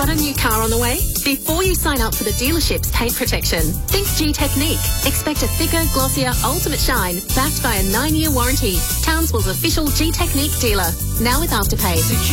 Got a new car on the way? Before you sign up for the dealership's paint protection, think G-Technique. Expect a thicker, glossier, ultimate shine backed by a 9-year warranty. Townsville's official G-Technique dealer. Now with Afterpay.